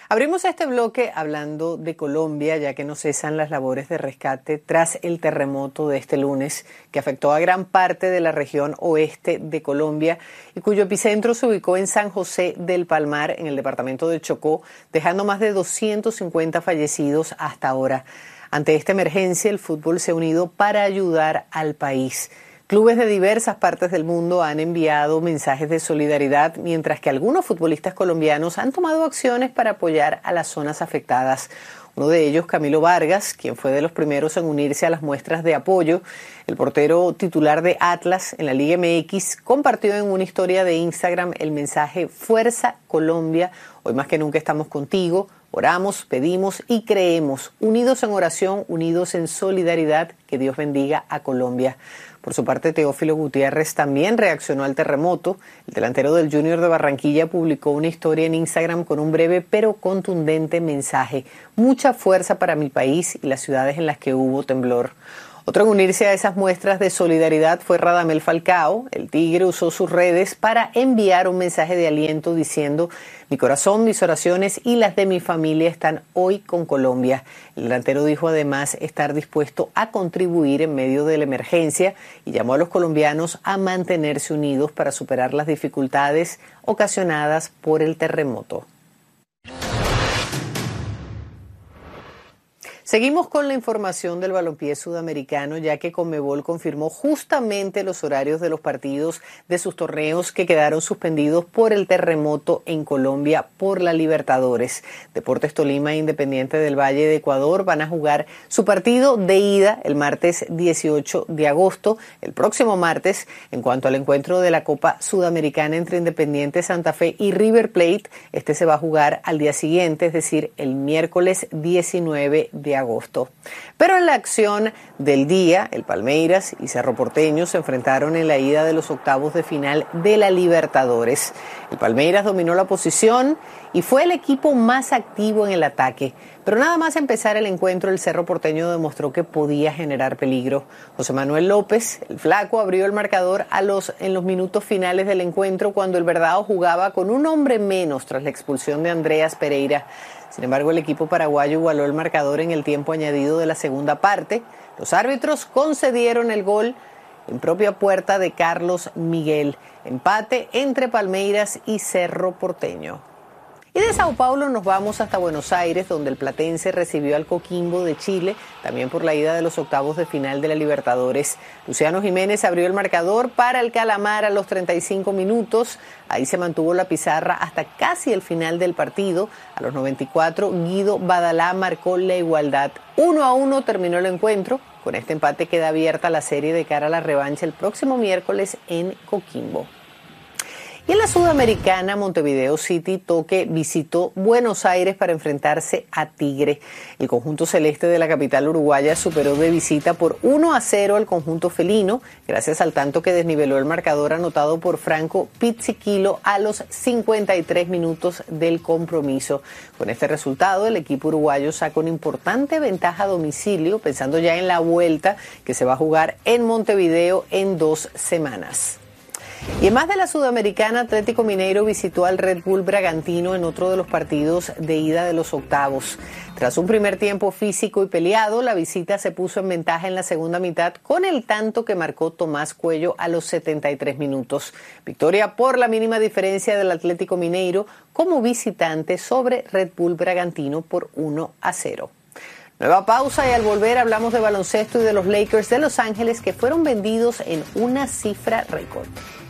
Abrimos este bloque hablando de Colombia, ya que no cesan las labores de rescate tras el terremoto de este lunes, que afectó a gran parte de la región oeste de Colombia y cuyo epicentro se ubicó en San José del Palmar, en el departamento de Chocó, dejando más de 250 fallecidos hasta ahora. Ante esta emergencia, el fútbol se ha unido para ayudar al país. Clubes de diversas partes del mundo han enviado mensajes de solidaridad, mientras que algunos futbolistas colombianos han tomado acciones para apoyar a las zonas afectadas. Uno de ellos, Camilo Vargas, quien fue de los primeros en unirse a las muestras de apoyo. El portero titular de Atlas en la Liga MX compartió en una historia de Instagram el mensaje "Fuerza Colombia, hoy más que nunca estamos contigo. Oramos, pedimos y creemos, unidos en oración, unidos en solidaridad, que Dios bendiga a Colombia". Por su parte, Teófilo Gutiérrez también reaccionó al terremoto. El delantero del Junior de Barranquilla publicó una historia en Instagram con un breve pero contundente mensaje: "Mucha fuerza para mi país y las ciudades en las que hubo temblor". Otro en unirse a esas muestras de solidaridad fue Radamel Falcao. El Tigre usó sus redes para enviar un mensaje de aliento diciendo: "Mi corazón, mis oraciones y las de mi familia están hoy con Colombia". El delantero dijo además estar dispuesto a contribuir en medio de la emergencia y llamó a los colombianos a mantenerse unidos para superar las dificultades ocasionadas por el terremoto. Seguimos con la información del balompié sudamericano, ya que Conmebol confirmó justamente los horarios de los partidos de sus torneos que quedaron suspendidos por el terremoto en Colombia por la Libertadores. Deportes Tolima e Independiente del Valle de Ecuador van a jugar su partido de ida el martes 18 de agosto, el próximo martes. En cuanto al encuentro de la Copa Sudamericana entre Independiente Santa Fe y River Plate, este se va a jugar al día siguiente, es decir, el miércoles 19 de agosto. Pero en la acción del día, el Palmeiras y Cerro Porteño se enfrentaron en la ida de los octavos de final de la Libertadores. El Palmeiras dominó la posición y fue el equipo más activo en el ataque. Pero nada más empezar el encuentro, el Cerro Porteño demostró que podía generar peligro. José Manuel López, el flaco, abrió el marcador en los minutos finales del encuentro, cuando el Verdao jugaba con un hombre menos tras la expulsión de Andreas Pereira. Sin embargo, el equipo paraguayo igualó el marcador en el tiempo añadido de la segunda parte. Los árbitros concedieron el gol en propia puerta de Carlos Miguel. Empate entre Palmeiras y Cerro Porteño. Y de Sao Paulo nos vamos hasta Buenos Aires, donde el Platense recibió al Coquimbo de Chile, también por la ida de los octavos de final de la Libertadores. Luciano Jiménez abrió el marcador para el Calamar a los 35 minutos. Ahí se mantuvo la pizarra hasta casi el final del partido. A los 94, Guido Badalá marcó la igualdad. 1-1 terminó el encuentro. Con este empate queda abierta la serie de cara a la revancha el próximo miércoles en Coquimbo. Y en la Sudamericana, Montevideo City Toque visitó Buenos Aires para enfrentarse a Tigre. El conjunto celeste de la capital uruguaya superó de visita por 1-0 al conjunto felino, gracias al tanto que desniveló el marcador anotado por Franco Pizzichillo a los 53 minutos del compromiso. Con este resultado, el equipo uruguayo saca una importante ventaja a domicilio, pensando ya en la vuelta que se va a jugar en Montevideo en 2 semanas. Y en más de la Sudamericana, Atlético Mineiro visitó al Red Bull Bragantino en otro de los partidos de ida de los octavos. Tras un primer tiempo físico y peleado, la visita se puso en ventaja en la segunda mitad con el tanto que marcó Tomás Cuello a los 73 minutos. Victoria por la mínima diferencia del Atlético Mineiro como visitante sobre Red Bull Bragantino por 1-0. Nueva pausa y al volver hablamos de baloncesto y de los Lakers de Los Ángeles, que fueron vendidos en una cifra récord.